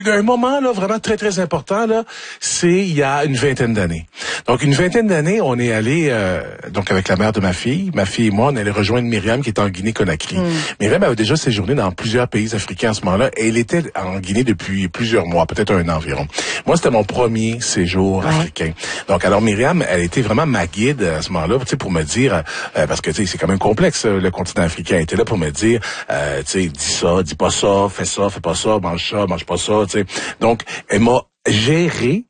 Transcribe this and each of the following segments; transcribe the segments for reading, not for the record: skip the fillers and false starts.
Un moment là vraiment très très important là, c'est il y a une vingtaine d'années. Donc une vingtaine d'années, on est allé donc avec la mère de ma fille et moi, on allait rejoindre Myriam qui est en Guinée-Conakry. Myriam avait déjà séjourné dans plusieurs pays africains à ce moment-là et elle était en Guinée depuis plusieurs mois, peut-être un an environ. Moi, c'était mon premier séjour africain. Donc alors Myriam, elle était vraiment ma guide à ce moment-là, tu sais, pour me dire parce que tu sais, c'est quand même complexe le continent africain. Elle était là pour me dire tu sais, dis ça, dis pas ça, fais pas ça, mange pas ça. Donc, elle m'a géré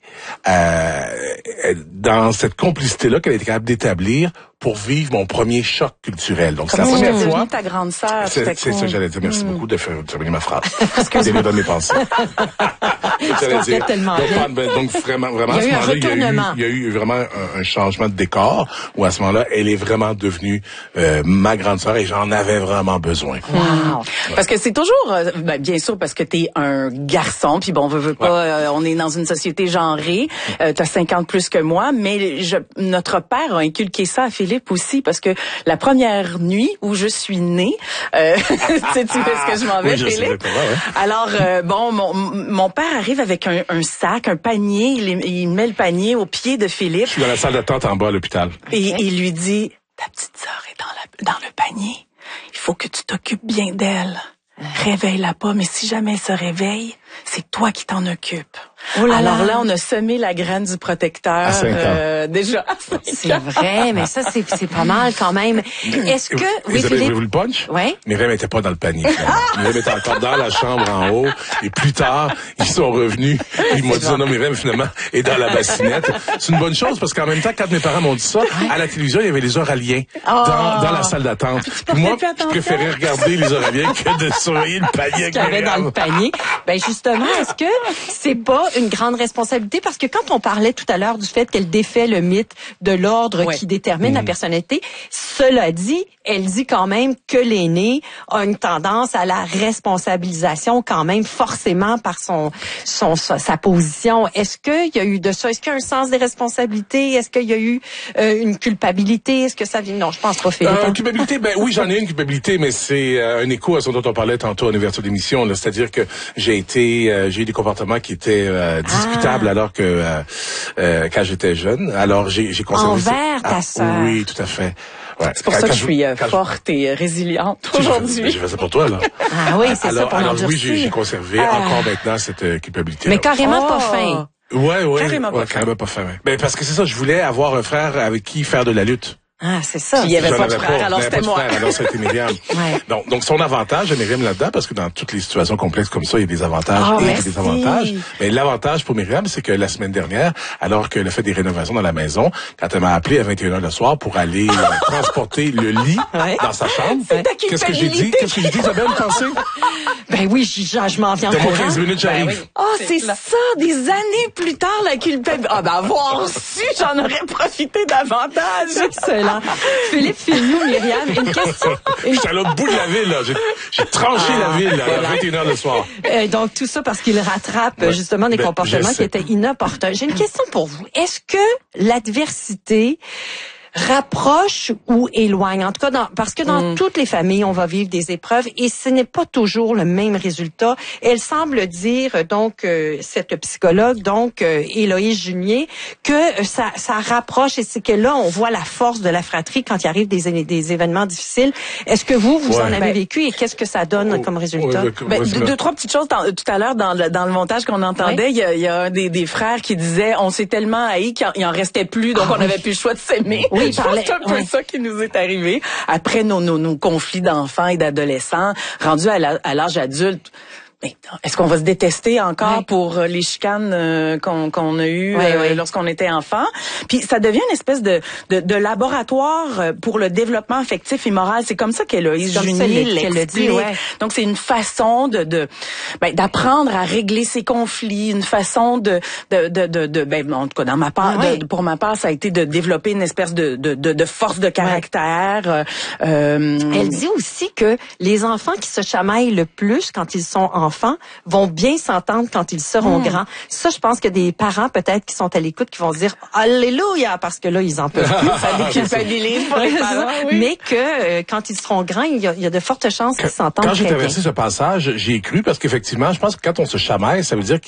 dans cette complicité-là qu'elle était capable d'établir pour vivre mon premier choc culturel. Donc, c'est la première fois. Ta grande sœur, c'est ça, j'allais dire. Merci beaucoup de terminer ma phrase. Excusez-moi dans mes pensées. J'allais dire. Donc, vraiment, il y a eu un retournement. Il y a eu vraiment un changement de décor où à ce moment-là, elle est vraiment devenue ma grande sœur et j'en avais vraiment besoin. Wow. Ouais. Parce que c'est toujours, bien sûr, parce que t'es un garçon, puis bon, on veut pas, on est dans une société genrée. T'as 50 plus que moi, mais notre père a inculqué ça à Philippe aussi, parce que la première nuit où je suis née, tu sais ce que je m'en vais, oui, Philippe? Alors, bon, mon père arrive avec un sac, un panier, il met le panier au pied de Philippe. Je suis dans la salle d'attente en bas à l'hôpital. Et il lui dit, ta petite sœur est dans le panier. Il faut que tu t'occupes bien d'elle. Réveille-la pas, mais si jamais elle se réveille, c'est toi qui t'en occupes. Oh là alors là, on a semé la graine du protecteur à 5 ans. déjà. C'est vrai, mais ça c'est pas mal quand même. Est-ce que oui, Philippe, vous le punch? Oui. Myriam n'était pas dans le panier. Myriam était encore dans la chambre en haut et plus tard, ils sont revenus. Ils m'ont dit non, Myriam finalement est dans la bassinette. C'est une bonne chose parce qu'en même temps, quand mes parents m'ont dit ça, à la télévision, il y avait les Oraliens dans la salle d'attente. Moi, je préférais regarder les Oraliens que de surveiller le panier qu'il y avait dans le panier. Ben justement, est-ce que c'est pas une grande responsabilité? Parce que quand on parlait tout à l'heure du fait qu'elle défait le mythe de l'ordre qui détermine la personnalité, cela dit, elle dit quand même que l'aîné a une tendance à la responsabilisation quand même forcément par sa position. Est-ce qu'il y a eu de ça? Est-ce qu'il y a un sens des responsabilités? Est-ce qu'il y a eu une culpabilité? Est-ce que ça vient? Non, je pense pas, Philippe. Culpabilité, ben oui, j'en ai une culpabilité, mais c'est un écho à ce dont on parlait tantôt en ouverture d'émission. C'est-à-dire que j'ai eu des comportements qui étaient discutables alors que quand j'étais jeune. Alors j'ai conservé envers ta sœur. Oui, tout à fait. Ouais. C'est pour ça que je suis forte et résiliente aujourd'hui. J'ai fait ça pour toi, là. Ah oui, c'est ça pour l'endurcir. Alors oui, j'ai conservé encore maintenant cette culpabilité. Mais carrément pas fin. Ouais. Carrément pas fin. Ben parce que c'est ça, je voulais avoir un frère avec qui faire de la lutte. Ah, c'est ça. Il y avait pas de frère, alors c'était moi. Alors c'était Myriam. Donc son avantage de Myriam là-dedans, parce que dans toutes les situations complexes comme ça, il y a des avantages et des désavantages. Mais l'avantage pour Myriam, c'est que la semaine dernière, alors qu'elle a fait des rénovations dans la maison, quand elle m'a appelé à 21h le soir pour aller transporter le lit dans sa chambre, qu'est-ce que j'ai dit? Isabelle, pensez? Ben oui, je m'en viens en courant. 15 minutes, j'arrive. Ben oui. Oh, c'est ça, des années plus tard, la culpabilité. Ah, ben avoir su, j'en aurais profité davantage. Excellent. Philippe Filliou, Myriam, une question. J'étais à l'autre bout de la ville, là. J'ai tranché la ville à 21h le soir. Donc, tout ça parce qu'il rattrape justement des comportements qui étaient inopportuns. J'ai une question pour vous. Est-ce que l'adversité rapproche ou éloigne? En tout cas, parce que dans toutes les familles, on va vivre des épreuves et ce n'est pas toujours le même résultat. Elle semble dire, donc, cette psychologue, donc, Héloïse Junier, que ça rapproche et c'est que là, on voit la force de la fratrie quand il arrive des événements difficiles. Est-ce que vous en avez vécu et qu'est-ce que ça donne comme résultat? Deux, trois petites choses tout à l'heure dans le montage qu'on entendait. Il y a des frères qui disaient, on s'est tellement haïs qu'il en restait plus, donc on n'avait plus le choix de s'aimer. Oui, c'est un peu ça qui nous est arrivé. Après nos conflits d'enfants et d'adolescents, rendus à l'âge adulte, mais est-ce qu'on va se détester encore pour les chicanes qu'on a eues lorsqu'on était enfant? Puis ça devient une espèce de laboratoire pour le développement affectif et moral. C'est comme ça qu'Héloïse Junier l'explique. Donc c'est une façon d'apprendre à régler ses conflits, une façon en tout cas dans ma part, pour ma part, ça a été de développer une espèce de force de caractère. Elle dit aussi que les enfants qui se chamaillent le plus quand ils sont enfants vont bien s'entendre quand ils seront grands. Ça, je pense que des parents, peut-être, qui sont à l'écoute, qui vont se dire « Alléluia » parce que là, ils en peuvent plus. Ça déculpabilise pour les parents, mais que quand ils seront grands, il y a de fortes chances qu'ils s'entendent. Quand j'ai traversé ce passage, j'y ai cru parce qu'effectivement, je pense que quand on se chamaille, ça veut dire